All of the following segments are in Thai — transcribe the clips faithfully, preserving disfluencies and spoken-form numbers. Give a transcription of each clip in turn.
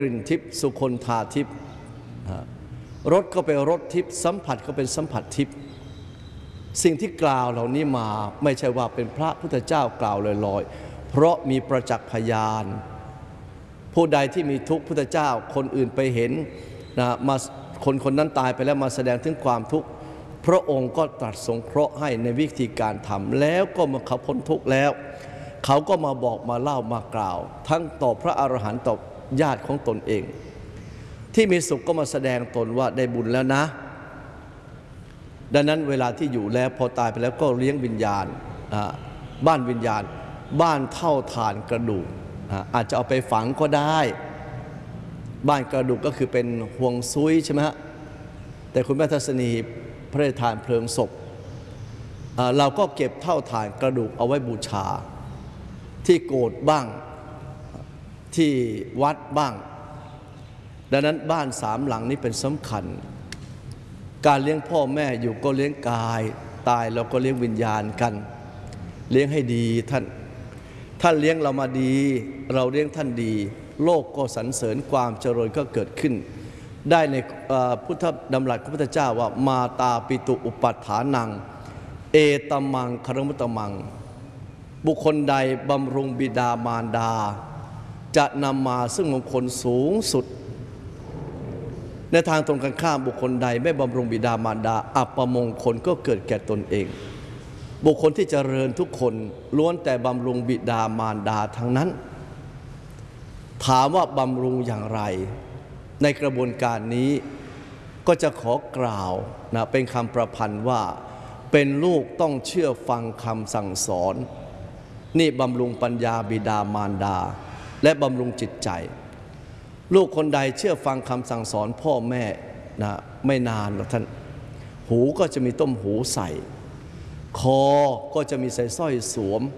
กลิ่นทิพย์สุคนธาทิพย์รสก็เป็นรสทิพย์สัมผัสก็เป็นสัมผัสทิพย์สิ่งที่กล่าวเหล่านี้มาไม่ใช่ว่าเป็นพระพุทธเจ้ากล่าวลอยๆเพราะมีประจักษ์พยานผู้ใดที่มีทุกข์พุทธเจ้าคนอื่นไปเห็นนะมาคนคนนั้นตายไปแล้วมาแสดงถึงความทุกข์พระองค์ก็ตรัสสงเคราะห์ให้ในวิธีการทำแล้วก็เมื่อเขาพ้นทุกข์แล้วเขาก็มาบอกมาเล่ามากล่าวทั้งต่อพระอรหันต์ต่อญาติของตนเองที่มีสุขก็มาแสดงตนว่าได้บุญแล้วนะดังนั้นเวลาที่อยู่แล้วพอตายไปแล้วก็เลี้ยงวิญญาณบ้านวิญญาณบ้านเท่าฐานกระดูกอาจจะเอาไปฝังก็ได้บ้านกระดูกก็คือเป็นห่วงซุยใช่ไหมฮะแต่คุณแม่ทัศนีพระราชทานเพลิงศพเราก็เก็บเท่าฐานกระดูกเอาไว้บูชาที่โกรธบ้างที่วัดบ้างดังนั้นบ้านสามหลังนี้เป็นสำคัญการเลี้ยงพ่อแม่อยู่ก็เลี้ยงกายตายเราก็เลี้ยงวิญญาณกันเลี้ยงให้ดีท่านท่านเลี้ยงเรามาดีเราเลี้ยงท่านดีโลกก็สรรเสริญความเจริญก็เกิดขึ้นได้ในพุทธดำรัสของพระพุทธเจ้าว่ามาตาปิตุอุปัฏฐานังเอตมังคารมุตตมังบุคคลใดบำรุงบิดามารดาจะนำมาซึ่งมงคลสูงสุดในทางตรงกันข้ามบุคคลใดไม่บำรุงบิดามารดาอัปมงคลก็เกิดแก่ตนเองบุคคลที่เจริญทุกคนล้วนแต่บำรุงบิดามารดาทั้งนั้นถามว่าบำรุงอย่างไรในกระบวนการนี้ก็จะขอกล่าวนะเป็นคำประพันธ์ว่าเป็นลูกต้องเชื่อฟังคำสั่งสอนนี่บำรุงปัญญาบิดามารดาและบำรุงจิตใจลูกคนใดเชื่อฟังคำสั่งสอนพ่อแม่นะไม่นานหรอกท่านหูก็จะมีต้มหูใส่คอก็จะมีใส่สร้อยสวม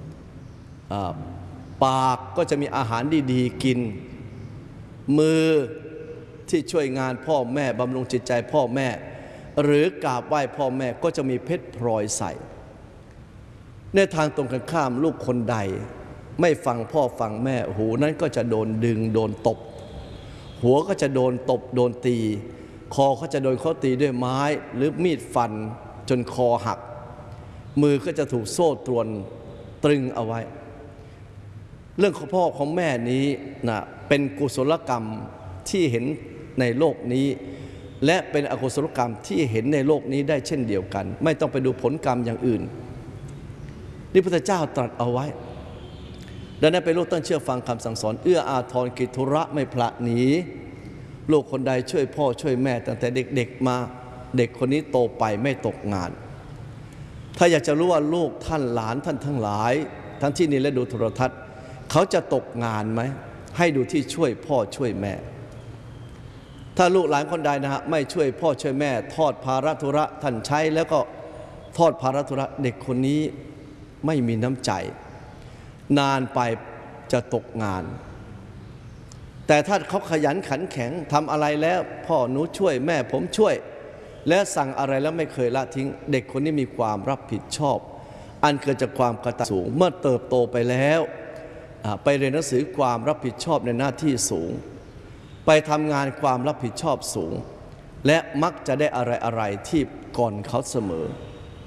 ปากก็จะมีอาหารดีๆกินมือที่ช่วยงานพ่อแม่บำรุงจิตใจพ่อแม่หรือกราบไหว้พ่อแม่ก็จะมีเพชรพลอยใส่ในทางตรงกันข้ามลูกคนใดไม่ฟังพ่อฟังแม่หูนั้นก็จะโดนดึงโดนตบหัวก็จะโดนตบโดนตีคอก็จะโดนเขาตีด้วยไม้หรือมีดฟันจนคอหักมือก็จะถูกโซ่ตรวนตรึงเอาไว้เรื่องของพ่อของแม่นี้นะเป็นกุศลกรรมที่เห็นในโลกนี้และเป็นอกุศลกรรมที่เห็นในโลกนี้ได้เช่นเดียวกันไม่ต้องไปดูผลกรรมอย่างอื่นนี่พระพุทธเจ้าตรัสเอาไว้ดังนั้นเป็นลูกต้องเชื่อฟังคำสั่งสอนเอื้ออาทรกิจธุระไม่พละหนีลูกคนใดช่วยพ่อช่วยแม่ตั้งแต่เด็กๆมาเด็กคนนี้โตไปไม่ตกงานถ้าอยากจะรู้ว่าลูกท่านหลานท่านทั้งหลายทั้งที่นี่และดูโทรทัศน์เขาจะตกงานไหมให้ดูที่ช่วยพ่อช่วยแม่ถ้าลูกหลานคนใดนะฮะไม่ช่วยพ่อช่วยแม่ทอดภาระธุระท่านใช้แล้วก็ทอดภาระธุระเด็กคนนี้ไม่มีน้ำใจนานไปจะตกงานแต่ถ้าเขาขยันขันแข็งทำอะไรแล้วพ่อหนูช่วยแม่ผมช่วยและสั่งอะไรแล้วไม่เคยละทิ้งเด็กคนนี้มีความรับผิดชอบอันเกิดจากความกตัญญูสูงเมื่อเติบโตไปแล้วไปเรียนหนังสือความรับผิดชอบในหน้าที่สูงไปทำงานความรับผิดชอบสูงและมักจะได้อะไรอะไรที่ก่อนเขาเสมอ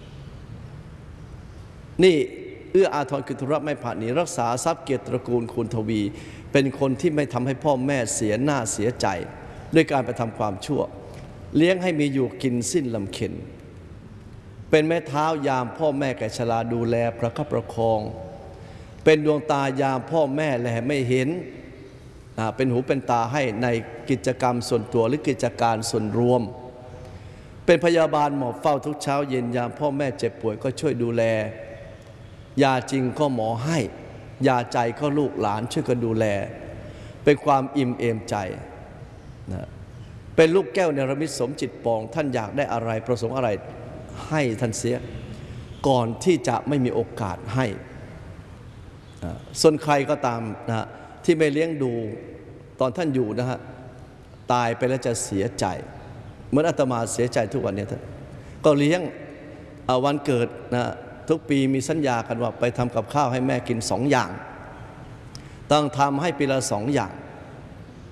นี่เอื้ออาทรกิจธุระไม่ผาดหนีรักษาทรัพย์เกียรติตระกูลคุณทวีเป็นคนที่ไม่ทำให้พ่อแม่เสียหน้าเสียใจด้วยการไปทำความชั่วเลี้ยงให้มีอยู่กินสิ้นลำเค็ญเป็นแม่เท้ายามพ่อแม่แก่ชราดูแลประคับประคองเป็นดวงตายามพ่อแม่แลไม่เห็นเป็นหูเป็นตาให้ในกิจกรรมส่วนตัวหรือกิจการส่วนรวมเป็นพยาบาลหมอเฝ้าทุกเช้าเย็นยามพ่อแม่เจ็บป่วยก็ช่วยดูแลยาจริงก็หมอให้ยาใจก็ลูกหลานช่วยกันดูแลเป็นความอิ่มเอมใจนะเป็นลูกแก้วเนรมิตสมจิตปองท่านอยากได้อะไรประสงค์อะไรให้ท่านเสียก่อนที่จะไม่มีโอกาสให้นะส่วนใครก็ตามนะที่ไม่เลี้ยงดูตอนท่านอยู่นะฮะตายไปแล้วจะเสียใจเหมือนอาตมาเสียใจทุกวันนี้ท่านก็เลี้ยงวันเกิดนะทุกปีมีสัญญากันว่าไปทำกับข้าวให้แม่กินสองอย่างต้องทำให้ปีละสองอย่าง